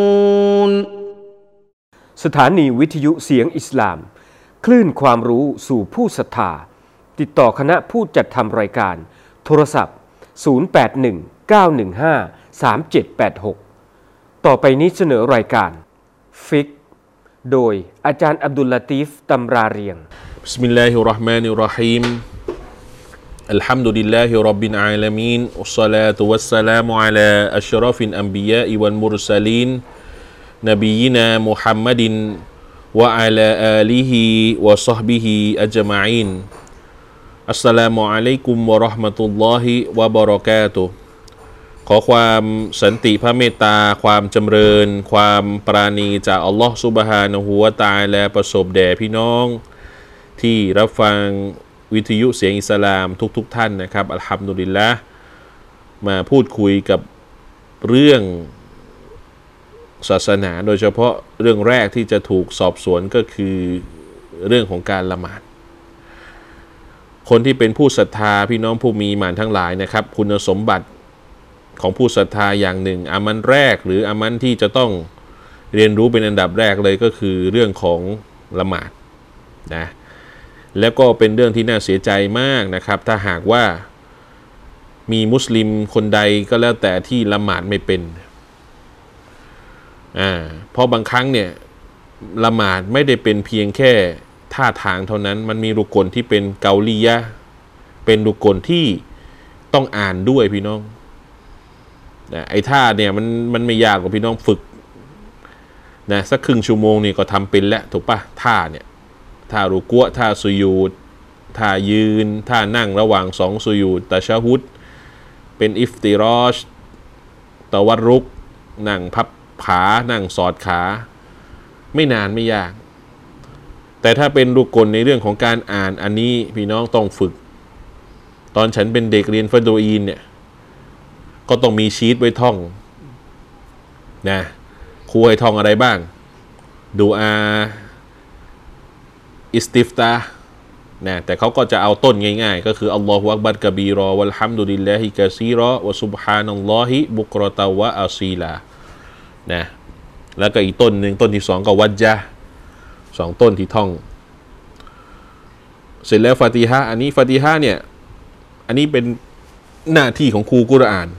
สถานีวิทยุเสียงอิสลามคลื่นความรู้สู่ผู้ศรัทธาติดต่อคณะผู้จัดทำรายการโทรศัพท์0819153786ต่อไปนี้เสนอรายการฟิกโดยอาจารย์อับดุลลาตีฟตำราเรียงบิสมิลลาฮิรเราะห์มานิรเราะฮีมอัลฮัมดุลิลลาฮิร็อบบิลอาลามีนวัสศอลาตุวัสสลามุอะลาอัชรอฟิลอันบิยาอิวัลมุรซะลีนนบียินามุฮัมมัดินวะอะลาอาลิฮิวะศอฮบิฮิอัจมะอีนอัสสลามุอะลัยกุมวะเราะห์มะตุลลอฮิวะบะเราะกาตุฮ์ขอความสันติพระเมตตาความจำเริญความปราณีจากอัลลอฮฺซุบฮานะฮูวะตะอาลาประสบแด่พี่น้องที่รับฟังวิทยุเสียงอิสลามทุกท่านนะครับอัลฮัมดุลิลละห์มาพูดคุยกับเรื่องศาสนาโดยเฉพาะเรื่องแรกที่จะถูกสอบสวนก็คือเรื่องของการละหมาดคนที่เป็นผู้ศรัทธาพี่น้องผู้มีหมานทั้งหลายนะครับคุณสมบัติของผู้ศรัทธาอย่างหนึ่งอามันแรกหรืออามันที่จะต้องเรียนรู้เป็นอันดับแรกเลยก็คือเรื่องของละหมาดนะแล้วก็เป็นเรื่องที่น่าเสียใจมากนะครับถ้าหากว่ามีมุสลิมคนใดก็แล้วแต่ที่ละหมาดไม่เป็นเพราะบางครั้งเนี่ยละหมาดไม่ได้เป็นเพียงแค่ท่าทางเท่านั้นมันมีรุกลที่เป็นเกาลียะเป็นรุกลที่ต้องอ่านด้วยพี่น้องไอ้ท่าเนี่ยมันไม่ยากกว่าพี่น้องฝึกนะสักครึ่งชั่วโมงนี่ก็ทำเป็นแล้วถูกปะท่าเนี่ยท่ารุกัวท่าสุญูดท่ายืนท่านั่งระหว่างสองสุญูดตะชะฮุดเป็นอิฟติรอชตะวัรุกนั่งพับขานั่งสอดขาไม่นานไม่ยากแต่ถ้าเป็นรุกลในเรื่องของการอ่านอันนี้พี่น้องต้องฝึกตอนฉันเป็นเด็กเรียนฟะโดอีนเนี่ยก็ต้องมีชีทไว้ท่องนะครูให้ท่องอะไรบ้างดูอาอิสติฟตานะแต่เขาก็จะเอาต้นง่ายๆก็คืออัลลอฮฺอักบัรกะบีรอวัลฮัมดุลิลลาฮิกะซีรอวะซุบฮานัลลอฮิบุกรอตะวะอาซีลานะแล้วก็อีกต้นหนึ่งต้นที่สองก็วัจญะสองต้นที่ท่องเสร็จแล้วฟาติฮะอันนี้ฟาติฮะเนี่ยอันนี้เป็นหน้าที่ของครูกุรอาน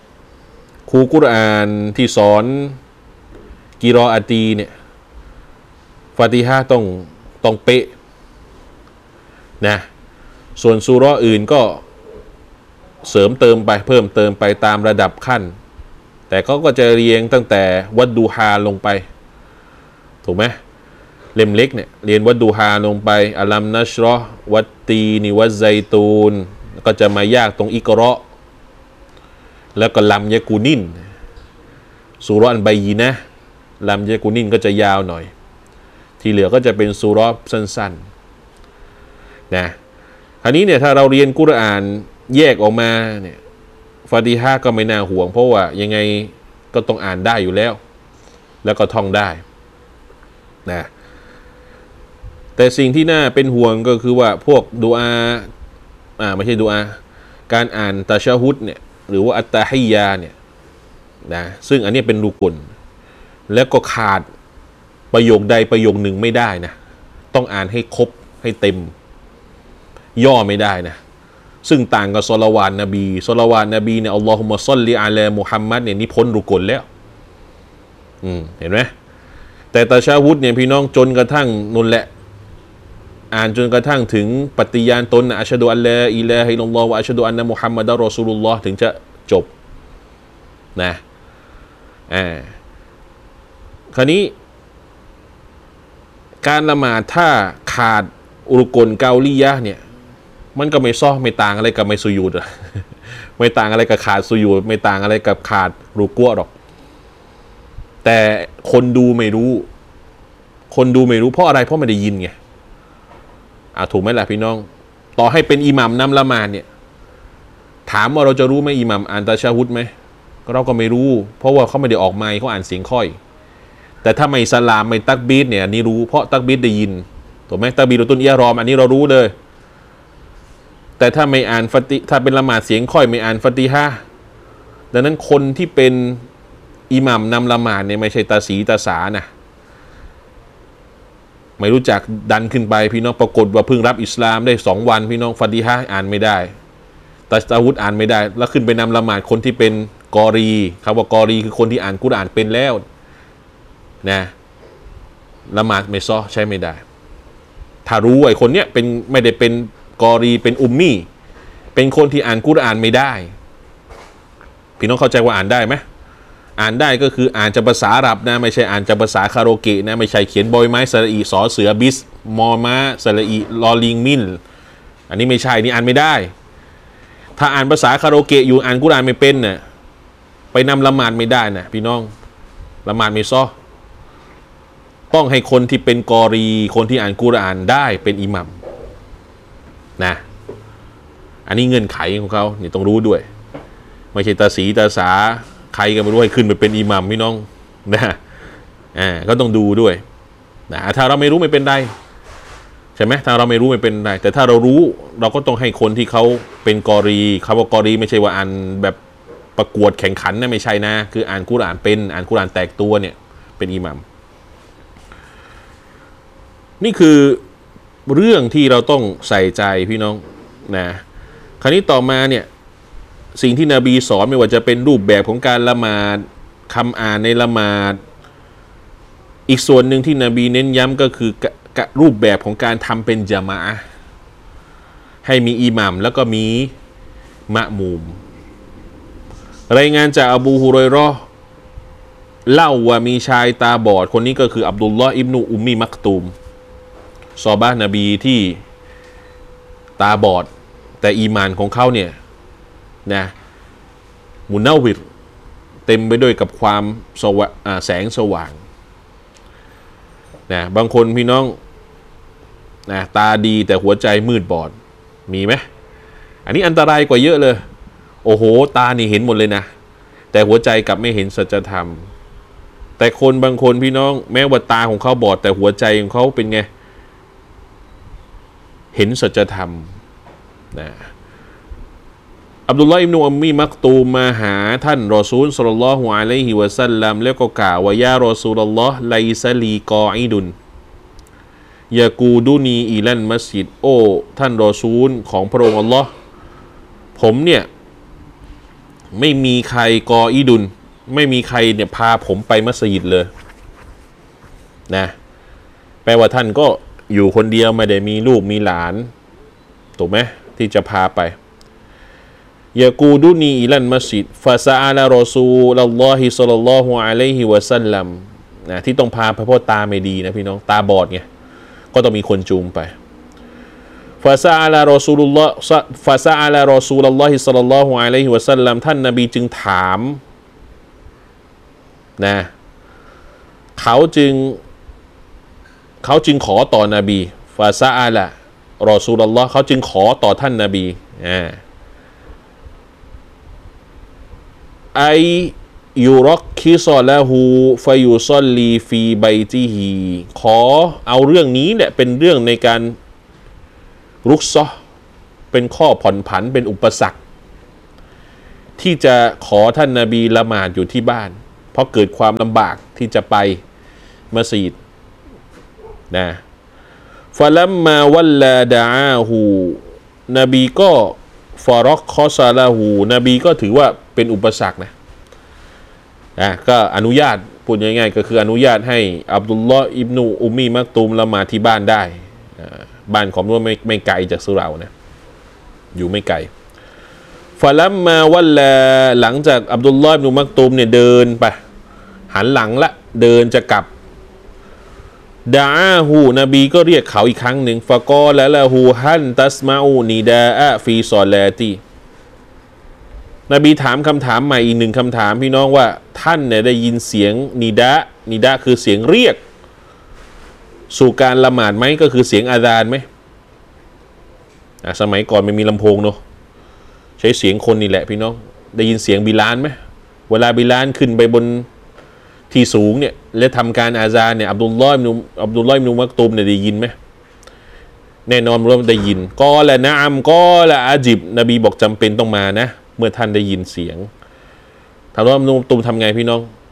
ที่สอนกิรออาตีเนี่ยฟาติฮะต้องเป๊ะนะส่วนซูเราะห์อื่นก็เสริมเติมไปเพิ่มเติมไปตามระดับขั้นแต่เขาก็จะเรียงตั้งแต่วัดดูฮาลงไปถูกไหมเล่มเล็กเนี่ยเรียนวัดดูฮาลงไปอัลัมนัชเราะห์วัตตีนิวัซไซตูนก็จะมายากตรงอิกเราะห์แล้วก็ลัมยะกูนินซูเราะห์อันบัยยินะห์ลัมยะกูนินก็จะยาวหน่อยที่เหลือก็จะเป็นซูเราะห์สั้นๆนะคราวนี้เนี่ยถ้าเราเรียนกุรอานแยกออกมาเนี่ยฟาติฮะก็ไม่น่าห่วงเพราะว่ายังไงก็ต้องอ่านได้อยู่แล้วแล้วก็ท่องได้นะแต่สิ่งที่น่าเป็นห่วงก็คือว่าพวกดุอาไม่ใช่ดุอาการอ่านตะชะฮุดเนี่ยหรือว่าอัตตะฮิยาเนี่ยนะซึ่งอันนี้เป็นรุกลแล้วก็ขาดประโยคใดประโยคหนึ่งไม่ได้นะต้องอ่านให้ครบให้เต็มย่อไม่ได้นะซึ่งต่างกับศอลาวาตนบีเนี่ยอัลลอฮุมะศ็อลลิอะลามุฮัมมัดเนี่ยนี่พ้นรุกลแล้วเห็นไหมแต่ตะชะฮุดเนี่ยพี่น้องจนกระทั่งนั่นแหละอ่านจนกระทั่งถึงปฏิญาณตนอัชฮะดุอัลลาอิลาฮะอิลลัลลอฮ์วะอัชฮะดุอันนะมุฮัมมัดรอซูลุลลอฮ์ถึงจะจบนะคราวนี้การละหมาดถ้าขาดรุกลเกาลียะเนี่ยมันก็ไม่ซ้อไม่ต่างอะไรกับไม่สุญูดไม่ต่างอะไรกับขาดสุญูดไม่ต่างอะไรกับขาดรุกัวหรอกแต่คนดูไม่รู้เพราะอะไรเพราะไม่ได้ยินไงถูกไหมล่ะพี่น้องต่อให้เป็นอิหมัมนำละหมาดเนี่ยถามว่าเราจะรู้ไหมอิหมัมอ่านตะชะฮุดไหมเราก็ไม่รู้เพราะว่าเขาไม่ได้ออกไมค์เขาอ่านเสียงค่อยแต่ถ้าไม่สลามไม่ตักบีรเนี่ยอันนี้รู้เพราะตักบีรได้ยินถูกไหมตักบีรตุนอิหรอมอันนี้เรารู้เลยแต่ถ้าไม่อ่านถ้าเป็นละหมาดเสียงค่อยไม่อ่านฟาติฮะห์ดังนั้นคนที่เป็นอิหมัมนำละหมาดเนี่ยไม่ใช่ตาสีตาสานะไม่รู้จักดันขึ้นไปพี่น้องปรากฏว่าเพิ่งรับอิสลามได้2 วันพี่น้องฟาติฮะห์อ่านไม่ได้ตัชตะวุฒอ่านไม่ได้แล้วขึ้นไปนำละหมาดคนที่เป็นกอรีครับว่ากอรีคือคนที่อ่านกุรอานเป็นแล้วนะละหมาดไม่ซ้อใช้ไม่ได้ถ้ารู้ไอ้คนเนี้ยเป็นไม่ได้เป็นกอรีเป็นอุมมี่เป็นคนที่อ่านกุรอานไม่ได้พี่น้องเข้าใจว่าอ่านได้ไหมอ่านได้ก็คืออ่านจากภาษาอาหรับนะไม่ใช่อ่านจากภาษาคาโรเกะนะไม่ใช่เขียนบอยไม้สระอีสอเสือบิสมอม้าสระอีลอลิงมินอันนี้ไม่ใช่นี่อ่านไม่ได้ถ้าอ่านภาษาคาโรเกะอยู่อ่านกุรอานไม่เป็นน่ะไปนำละหมาดไม่ได้นะพี่น้องละหมาดไม่ซ้อต้องให้คนที่เป็นกอรีคนที่อ่านกุรอานได้เป็นอิหมัมนะอันนี้เงื่อนไขของเขานี่ต้องรู้ด้วยไม่ใช่ตาสีตาสาใครก็ไม่รู้ให้ขึ้นไปเป็นอิหมัมพี่น้องนะก็ต้องดูด้วยนะถ้าเราไม่รู้ไม่เป็นไรใช่ไหมถ้าเราไม่รู้ไม่เป็นไรแต่ถ้าเรารู้เราก็ต้องให้คนที่เขาเป็นกอรีคำว่ากอรีไม่ใช่ว่าอ่านแบบประกวดแข่งขันนะไม่ใช่นะคืออ่านกุรอานเป็นอ่านกุรอานแตกตัวเนี่ยเป็นอิหมัมนี่คือเรื่องที่เราต้องใส่ใจพี่น้องนะคราวนี้ต่อมาเนี่ยสิ่งที่นบีสอนไม่ว่าจะเป็นรูปแบบของการละหมาดคำอ่านในละหมาดอีกส่วนหนึ่งที่นบีเน้นย้ำก็คือรูปแบบของการทำเป็นญะมาอะห์ให้มีอิหมัมแล้วก็มีมะมูมรายงานจากอบูฮุรอยเราะห์เล่าว่ามีชายตาบอดคนนี้ก็คืออับดุลลอฮ์อิบนุอุมมีมักตูมซอฮาบะห์นบีที่ตาบอดแต่อีมานของเขาเนี่ยนะมุนนาวิรเต็มไปด้วยกับความแสงสว่างนะบางคนพี่น้องนะตาดีแต่หัวใจมืดบอดมีไหมอันนี้อันตรายกว่าเยอะเลยโอ้โหตานี่เห็นหมดเลยนะแต่หัวใจกลับไม่เห็นสัจธรรมแต่คนบางคนพี่น้องแม้ว่าตาของเขาบอดแต่หัวใจของเขาเป็นไงเห็นสัจธรรมนะอับดุลลอฮ์อิบนุอัมมีมักตูมมาหาท่านรอซูลศ็อลลัลลอฮุอะลัยฮิวะซัลลัมแล้วก็กล่าวว่ายารอซูลุลลอฮ์ไลซะลีกออิดุนยากูดูนีอีลันมัสยิดโอ้ท่านรอซูลของพระองค์อัลลอฮ์ผมเนี่ยไม่มีใครกออิดุนไม่มีใครเนี่ยพาผมไปมัสยิดเลยนะแปลว่าท่านก็อยู่คนเดียวไม่ได้มีลูกมีหลานถูกไหมที่จะพาไปยากูดูนีอิลันมัสยิดฟาซาอัลรอซูลุลลอฮิศ็อลลัลลอฮุอะลัยฮิวะซัลลัมนะที่ต้องพาไปเพราะตาไม่ดีนะพี่น้องตาบอดไงก็ต้องมีคนจูงไปฟาซาอัลรอซูลุลลอฮ์ฟาซาอัลรอซูลุลลอฮิศ็อลลัลลอฮุอะลัยฮิวะซัลลัมท่านนบีจึงถามนะเขาจึงขอต่อนบีฟาซาอัลรอซูลุลลอฮ์เขาจึงขอต่อท่านนบีไอยูรอกคิซอละฮูฟายุซอลลีฟีไบติฮีขอเอาเรื่องนี้เนี่ยเป็นเรื่องในการรุกซอเป็นข้อผ่อนผันเป็นอุปสรรคที่จะขอท่านนบีละหมาดอยู่ที่บ้านเพราะเกิดความลำบากที่จะไปมัสยิดนะฟะลัมมาวัลลาดะอาฮูนบีก็ฟารอกคอซาลาหูนบีก็ถือว่าเป็นอุปสรรคนะก็อนุญาตพูดง่ายๆก็คืออนุญาตให้อับดุลลอฮ์อิบนุอุมมีมักตูมละหมาดที่บ้านได้บ้านของนู้นไม่ไกลจากสุเรานะอยู่ไม่ไกลฟะลัมมาวัลลาหลังจากอับดุลลอฮ์อิบนุมักตูมเนี่ยเดินไปหันหลังละเดินจะกลับดาอาหูนบีก็เรียกเขาอีกครั้งหนึ่งฟะกอละละหูฮันตัสมาอูนิดาอะฟีซอลาตีนบีถามคำถามใหม่อีกหนึ่งคำถามพี่น้องว่าท่านเนี่ยได้ยินเสียงนิดะคือเสียงเรียกสู่การละหมาดไหมก็คือเสียงอาซานไหมสมัยก่อนไม่มีลำโพงเนาะใช้เสียงคนนี่แหละพี่น้องได้ยินเสียงบิลาลไหมเวลาบิลาลขึ้นไปบนที่สูงเนี่ยและทำการอาซานเนี่ยอับดุลลอฮ์อิบนุมักตูมเนี่ยได้ยินไหมแน่นอนว่าได้ยินกอละนะอัมกอละอาจิบนบีบอกจำเป็นต้องมานะเมื่อท่านได้ยินเสียงถามว่าอิบนุมักตูมทำไงพี่น้อง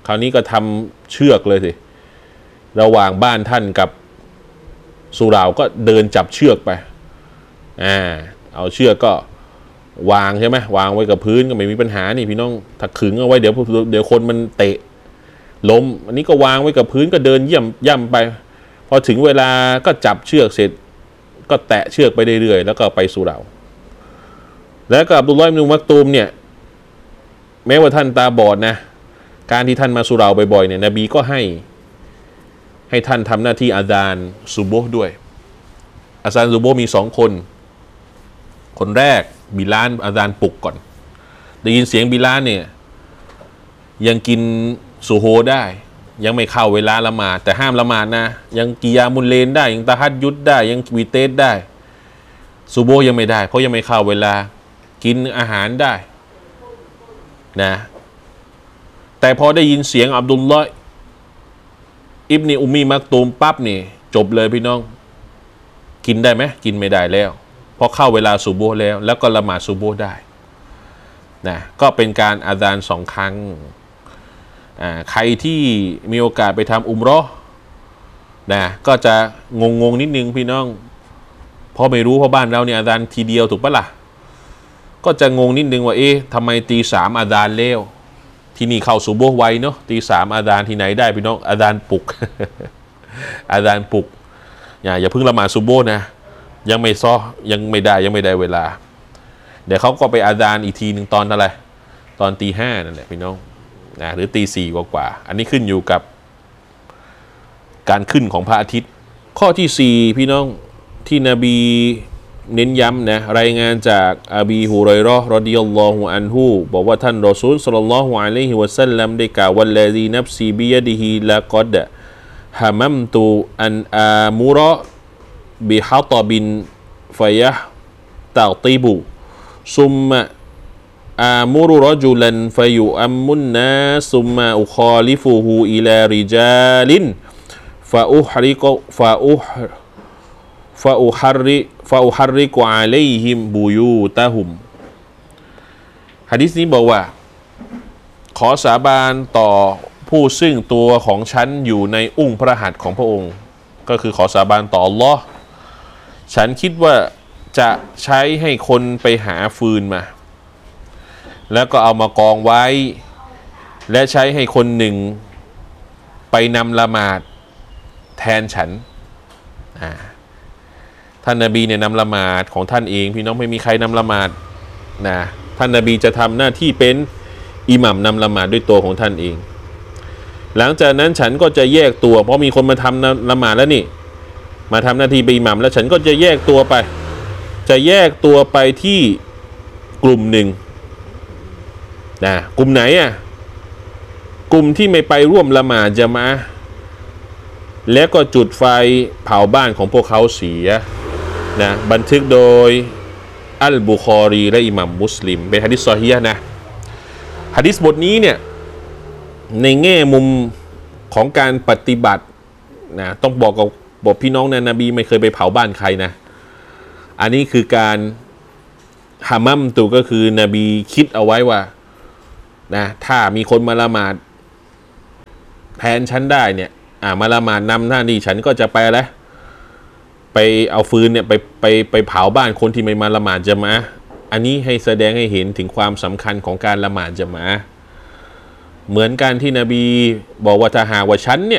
คราวนี้ก็ทำเชือกเลยสิระหว่างบ้านท่านกับสุเหร่าก็เดินจับเชือกไปเอาเชือกก็วางใช่ไหมวางไว้กับพื้นก็ไม่มีปัญหานี่พี่น้องถ้าขึงเอาไว้เดี๋ยวคนมันเตะล้มอันนี้ก็วางไว้กับพื้นก็เดินย่ำไปพอถึงเวลาก็จับเชือกเสร็จก็แตะเชือกไปเรื่อยๆแล้วก็ไปสุเหร่าแล้วก็อับดุลลอฮ์ อิบนุ มักตูมเนี่ยแม้ว่าท่านตาบอดนะการที่ท่านมาสุเหร่าบ่อยๆเนี่ยนบีก็ให้ท่านทำหน้าที่อาซานซุบฮ์ด้วยอาซานซุบฮ์มี2 คนแรกบิลาลอาซานปลุกก่อนได้ยินเสียงบิลาลเนี่ยยังกินสุโฮได้ยังไม่เข้าเวลาละหมาดแต่ห้ามละหมาดนะยังกิยามุลเลนได้ยังตะฮัดยุดได้ยังวีเตสได้ซุบฮ์ยังไม่ได้เพราะยังไม่เข้าเวลากินอาหารได้นะแต่พอได้ยินเสียงอับดุลลอฮ์ อิบนีอุมมีมักตูมปั๊บนี่จบเลยพี่น้องกินได้ไหมกินไม่ได้แล้วเพราะเข้าเวลาซุบฮ์แล้วก็ละหมาดซุบฮ์ได้นะก็เป็นการอาซาน2 ครั้งใครที่มีโอกาสไปทำอุมเราะห์นะก็จะงงนิดนึงพี่น้องเพราะไม่รู้เพราะบ้านเราเนี่ยอาซานทีเดียวถูกปะล่ะก็จะงงนิดนึงว่าทำไมตี 3อาซานแล้วที่นี่เข้าซุบฮ์ไวเนาะตี 3อาซานที่ไหนได้พี่น้องอาซานปลุก อาซานปลุกอย่าเพิ่งละหมาดซุบฮ์นะยังไม่ได้เวลาเดี๋ยวเขาก็ไปอาซานอีกทีหนึ่งตอนอะไรตอนตี 5นั่นแหละพี่น้องหรือตี 4กว่าอันนี้ขึ้นอยู่กับการขึ้นของพระอาทิตย์ข้อที่4พี่น้องที่นบีเน้นย้ำนะรายงานจากอบีฮุรอยเราะห์รอฎิยัลลอฮุอันฮุบอกว่าท่านรอซูลศ็อลลัลลอฮุอะลัยฮิวะซัลลัมได้กล่าววัลลซีนัฟซีบิยะดิฮิละกอดฮะมัมตุอันอามุรบิฮะตบินฟะยะตัติบุซุมมะอามุรุรจุลันฟะยุอัมมุนนาซุมมาอุคอลิฟุฮูอิลาริจาลินฟะอุฮริกฟะอุฮาริกวาเลฮิมบูยูตะฮุมหะดีษนี้บอกว่าขอสาบานต่อผู้ซึ่งตัวของฉันอยู่ในอุ้งพระหัตถ์ของพระองค์ก็คือขอสาบานต่ออัลเลาะห์ฉันคิดว่าจะใช้ให้คนไปหาฟืนมาแล้วก็เอามากองไว้และใช้ให้คนหนึ่งไปนำละหมาดแทนฉันท่านนบีเนี่ยนำละหมาดของท่านเองพี่น้องไม่มีใครนำละหมาดนะท่านนบีจะทำหน้าที่เป็นอิหมัมนำละหมาดด้วยตัวของท่านเองหลังจากนั้นฉันก็จะแยกตัวเพราะมีคนมาทำละหมาดแล้วนี่มาทำหน้าที่เป็นอิหมัมแล้วฉันก็จะแยกตัวไปที่กลุ่มหนึ่งนะกลุ่มไหนกลุ่มที่ไม่ไปร่วมละหมาดญะมาอะห์แล้วก็จุดไฟเผาบ้านของพวกเขาเสียนะบันทึกโดยอัลบุคอรีและอิหมัมมุสลิมเป็นหะดีษซอฮีฮ์นะหะดีษบทนี้เนี่ยในแง่มุมของการปฏิบัตินะต้องบอกพี่น้องนะนบีไม่เคยไปเผาบ้านใครนะอันนี้คือการฮะมัมตุก็คือนบีคิดเอาไว้ว่านะถ้ามีคนมาละหมาดแทนฉันได้เนี่ยมาละหมาดนำหน้านี่ฉันก็จะไปแล้วไปเอาฟืนเนี่ยไปเผาบ้านคนที่ไม่มาละหมาดญะมาอะห์อันนี้ให้แสดงให้เห็นถึงความสำคัญของการละหมาดญะมาอะห์เหมือนกันที่นบีบอกว่าถ้าหากว่าฉันเนี่ย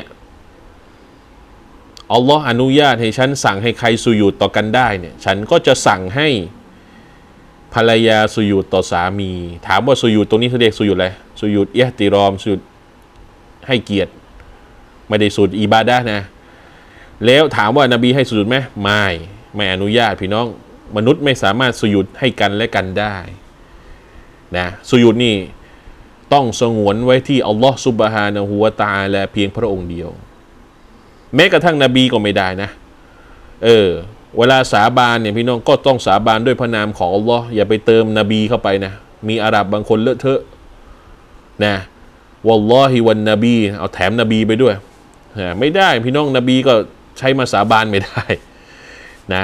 อัลลอฮ์อนุญาตให้ฉันสั่งให้ใครสุญูดต่อกันได้เนี่ยฉันก็จะสั่งให้ภรรยาสุญูดต่อสามีถามว่าสุญูดตรงนี้เขาเรียกสุญูดอะไรสุญูดอิห์ติรอมสุญูดให้เกียรติไม่ได้สุญูดอิบาดะห์นะแล้วถามว่านบีให้สุญูดไหมไม่อนุญาตพี่น้องมนุษย์ไม่สามารถสุญูดให้กันและกันได้นะสุญูดนี่ต้องสงวนไว้ที่อัลลอฮ์ซุบฮานะฮูวะตะอาลาเพียงพระองค์เดียวแม้กระทั่งนบีก็ไม่ได้นะเวลาสาบานเนี่ยพี่น้องก็ต้องสาบานด้วยพระนามของอัลลอฮ์อย่าไปเติมนบีเข้าไปนะมีอาหรับบางคนเลอะเทอะนะวัลลอฮิวันนบีเอาแถมนบีไปด้วยไม่ได้พี่น้องนบีก็ใช้มาสาบานไม่ได้นะ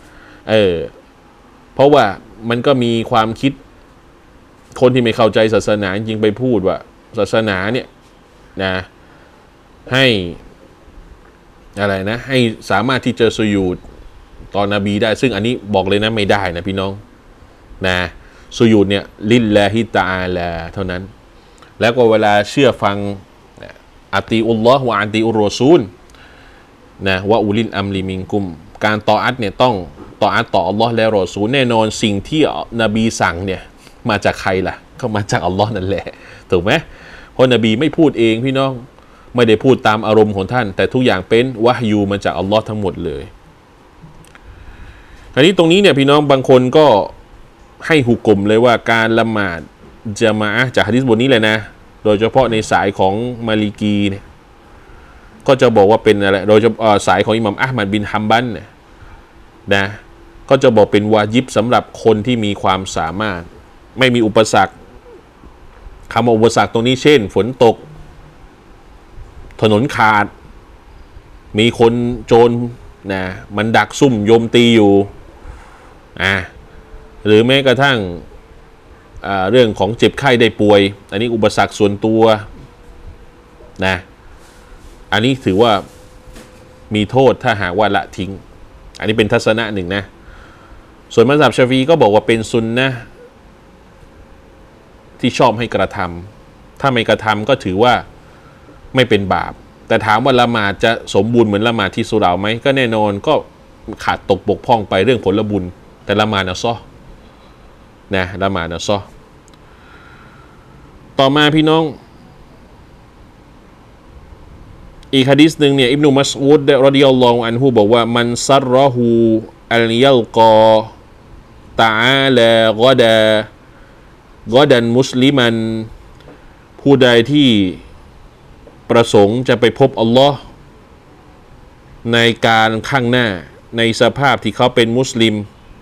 เพราะว่ามันก็มีความคิดคนที่ไม่เข้าใจศาสนาจริงไปพูดว่าศาสนาเนี่ยนะให้อะไรนะให้สามารถที่จะสุญูดตอนนบีได้ซึ่งอันนี้บอกเลยนะไม่ได้นะพี่น้องนะสุญูดเนี่ยลิลลาฮิตะอาลาเท่านั้นแล้วก็เวลาเชื่อฟังอาตีอุลลอฮ์วะอาตีอุรรอซูลนะวะอุลิลอัมริมิงกุมการตออัตเนี่ยต้องตออัตต่ออัลลอฮ์และรอซูลแน่นอนสิ่งที่นบีสั่งเนี่ยมาจากใครล่ะก็มาจากอัลลอฮ์นั่นแหละถูกไหมเพราะนบีไม่พูดเองพี่น้องไม่ได้พูดตามอารมณ์ของท่านแต่ทุกอย่างเป็นวะฮยูมาจากอัลลอฮ์ทั้งหมดเลยคราวนี้ตรงนี้เนี่ยพี่น้องบางคนก็ให้หุกกลมเลยว่าการละหมาดจะมาจากหะดีษบทนี้เลยนะโดยเฉพาะในสายของมาลิกีเนี่ยก็จะบอกว่าเป็นอะไรโดยเฉพาะสายของอิหม่ามอะห์มัดบินฮัมบัลเนี่ยนะก็จะบอกเป็นวาญิบสำหรับคนที่มีความสามารถไม่มีอุปสรรคคำว่าอุปสรรคตรงนี้เช่นฝนตกถนนขาดมีคนโจรนะมันดักซุ่มโยมตีอยู่หรือแม้กระทั่งเรื่องของเจ็บไข้ได้ป่วยอันนี้อุปสรรคส่วนตัวนะอันนี้ถือว่ามีโทษถ้าหากว่าละทิ้งอันนี้เป็นทัศนะหนึ่งนะส่วนมัซฮับชาฟีก็บอกว่าเป็นซุนนะห์ที่ชอบให้กระทำถ้าไม่กระทำก็ถือว่าไม่เป็นบาปแต่ถามว่าละหมาดจะสมบูรณ์เหมือนละหมาดที่สุเราไหมก็แน่นอนก็ขาดตกบกพร่องไปเรื่องผลบุญแต่ละหมาดนะซอนะละหมาดนะซอต่อมาพี่น้องอีกหะดีษหนึ่งเนี่ยอิบนุมัสอูดรอฎิยัลลอฮุอันฮุบอกว่ามันซัรรอฮูอัลยัลกอตะอาลากอดันมุสลิมันผู้ใดที่ประสงค์จะไปพบอัลลอฮ์ในการข้างหน้าในสภาพที่เขาเป็นมุสลิม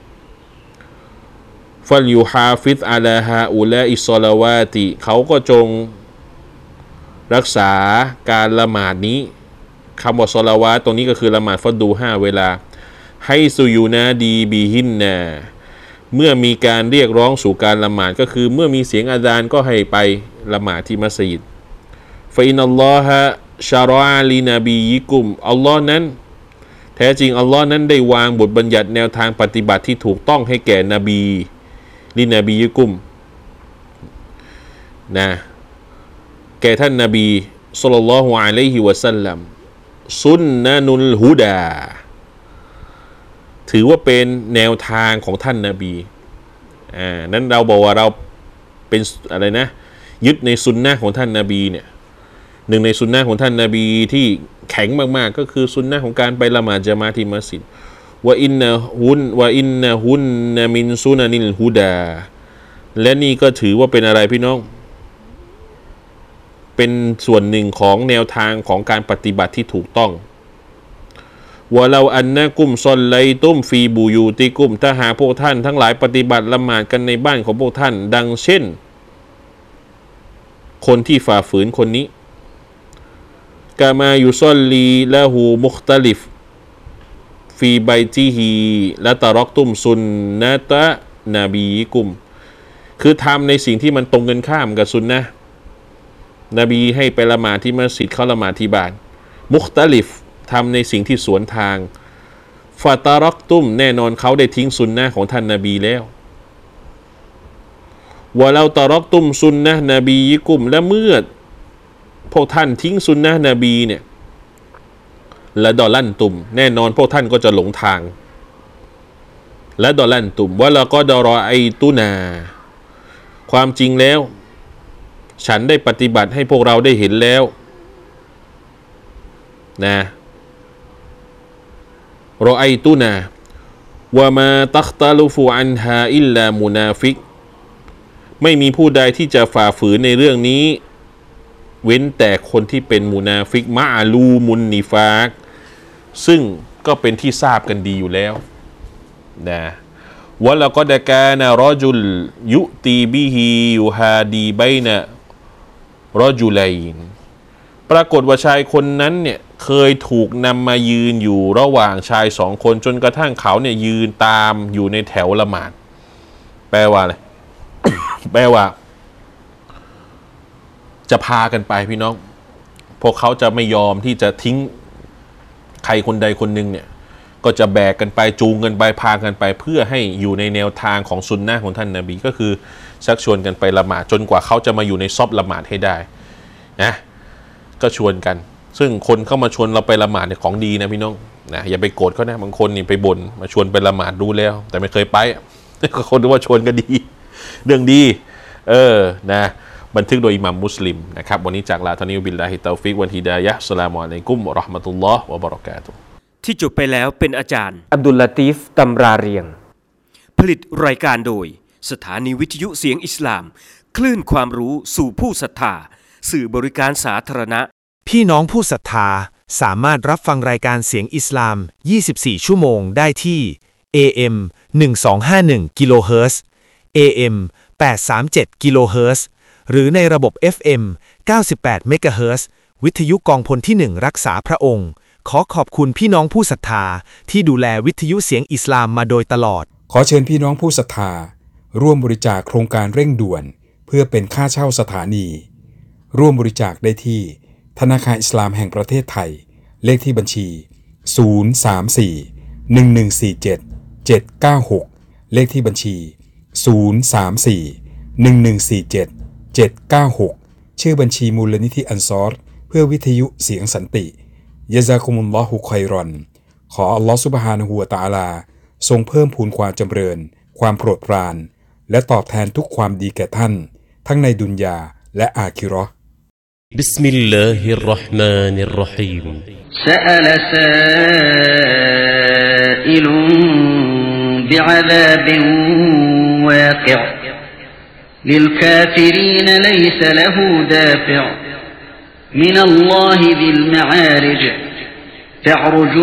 ฟัลยูฮาฟิซอาลาฮาอุลาอิศอลาวาติเขาก็จงรักษาการละหมาดนี้คำว่าศอลาวาตตรงนี้ก็คือละหมาดฟัดดู5เวลาให้ซุยูนาดีบีฮินนาเมื่อมีการเรียกร้องสู่การละหมาดก็คือเมื่อมีเสียงอาซานก็ให้ไปละหมาดที่มัสยิดฟะอินัลลอฮะชารออาลีนบียิกุมอัลลอฮ์นั้นแท้จริงอัลลอฮ์นั้นได้วางบทบัญญัติแนวทางปฏิบัติที่ถูกต้องให้แก่นบีลินบียิกุมนะแก่ท่านนบีศ็อลลัลลอฮุอะลัยฮิวะซัลลัมซุนนะนุลฮุดาถือว่าเป็นแนวทางของท่านนบีนั้นเราบอกว่าเราเป็นอะไรนะยึดในซุนนะของท่านนบีเนี่ยหนึ่งในซุนนะของท่านนบีที่แข็งมากๆก็คือซุนนะของการไปละหมาดญะมาอะห์ที่มัสยิดวะอินนะฮุนนะมินซุนานิลฮุดาและนี่ก็ถือว่าเป็นอะไรพี่น้องเป็นส่วนหนึ่งของแนวทางของการปฏิบัติที่ถูกต้องวะลาอันนะกุมซอลไลตุมฟีบูยูติกุมถ้าหาพวกท่านทั้งหลายปฏิบัติละหมาดกันในบ้านของพวกท่านดังเช่นคนที่ฝ่าฝืนคนนี้กามายุซอลลีละหูมุคตะลิฟฟีไบติฮีละตะรอกตุมซุนนะตะนบีกุมคือทำในสิ่งที่มันตรงกันข้ามกับซุนนะนบีให้ไปละหมาดที่มัสยิดเขาละหมาดที่บ้านมุคตะลิฟทำในสิ่งที่สวนทางฟาตารักตุมแน่นอนเขาได้ทิ้งซุนนะของท่านนบีแล้ววะลาตารักตุมซุนนะนบียิกุมและเมื่อพวกท่านทิ้งซุนนะนบีเนี่ยและดอลันตุมแน่นอนพวกท่านก็จะหลงทางและดอลันตุมวะละก็ดอรอไอตุนาความจริงแล้วฉันได้ปฏิบัติให้พวกเราได้เห็นแล้วนะรอไอตุนาวะมาตัคตาลุฟูอันฮาอิลลามุนาฟิกไม่มีผู้ใดที่จะฝ่าฝืนในเรื่องนี้เว้นแต่คนที่เป็นมุนาฟิกมะอาลูมุนนิฟากซึ่งก็เป็นที่ทราบกันดีอยู่แล้วนะวะละกอดกานะรอจุลยุตีบิฮิยูฮาดีไบนะรอจุลัยน์ปรากฏว่าชายคนนั้นเนี่ยเคยถูกนำมายืนอยู่ระหว่างชายสองคนจนกระทั่งเขาเนี่ยยืนตามอยู่ในแถวละหมาดแปลว่าอะไร แปลว่าจะพากันไปพี่น้องพวกเขาจะไม่ยอมที่จะทิ้งใครคนใดคนหนึ่งเนี่ยก็จะแบกกันไปจูงกันไปพากันไปเพื่อให้อยู่ในแนวทางของซุนนะห์ของท่านนบีก็คือชักชวนกันไปละหมาดจนกว่าเขาจะมาอยู่ในซอฟละหมาดให้ได้นะก็ชวนกันซึ่งคนเข้ามาชวนเราไปละหมาดเนี่ยของดีนะพี่น้องนะอย่าไปโกรธเขานะบางคนนี่ไปบ่นมาชวนไปละหมาดดูแล้วแต่ไม่เคยไปคนดูว่าชวนก็ดีเรื่องดีนะบันทึกโดยอิหม่ามมุสลิมนะครับวันนี้จากลาตานิวบิลลาฮิตาฟิกวันฮิดายะฮ์อัสสลามุอะลัยกุมวะเราะห์มะตุลลอฮ์วะบะเราะกาตุฮ์ที่จบไปแล้วเป็นอาจารย์อับดุลลาตีฟตำราเรียงผลิตรายการโดยสถานีวิทยุเสียงอิสลามคลื่นความรู้สู่ผู้ศรัทธาสื่อบริการสาธารณะพี่น้องผู้ศรัทธาสามารถรับฟังรายการเสียงอิสลาม 24 ชั่วโมงได้ที่ AM 1251 กิโลเฮิรตซ์ AM 837 กิโลเฮิรตซ์หรือในระบบ FM 98 เมกะเฮิรตซ์วิทยุกองพลที่ 1 รักษาพระองค์ขอขอบคุณพี่น้องผู้ศรัทธาที่ดูแลวิทยุเสียงอิสลามมาโดยตลอดขอเชิญพี่น้องผู้ศรัทธาร่วมบริจาคโครงการเร่งด่วนเพื่อเป็นค่าเช่าสถานีร่วมบริจาคได้ที่ธนาคารอิสลามแห่งประเทศไทยเลขที่บัญชี034-1147-796เลขที่บัญชี034-1147-796ชื่อบัญชีมูลนิธิอันซอรเพื่อวิทยุเสียงสันติยะซากุมุลลอฮุค็อยรอนขออัลลอฮฺซุบฮานะฮูวะตะอาลาทรงเพิ่มพูนความจำเริญความโปรดปรานและตอบแทนทุกความดีแก่ท่านทั้งในดุนยาและอาคิเราะห์บิสมิลลาฮิรเราะห์มานิรเราะฮีมซะอะลซาอิลุนบิอะซาบินวากิอ์ลิลกาฟิรีนลัยซะละฮูดาฟิอ์มินัลลอฮิซิลมะอาริจتعرج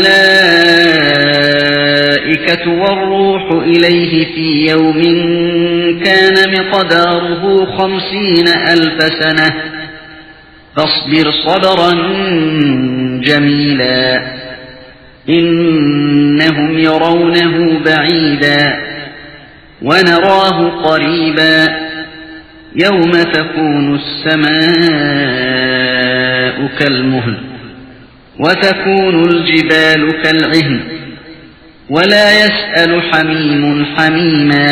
الملائكة والروح إليه في يوم كان مقداره 50,000 سنة فاصبر صبرا جميلا إنهم يرونه بعيدا ونراه قريبا يوم تكون السماء كالمهل وتكون الجبال كالعهن ولا يسأل حميم حميما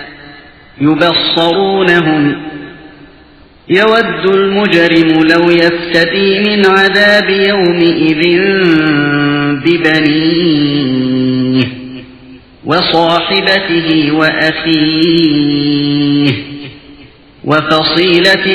يبصرونهم يود المجرم لو يفتدي من عذاب يومئذ ببنيه وصاحبته وأخيه وفصيلته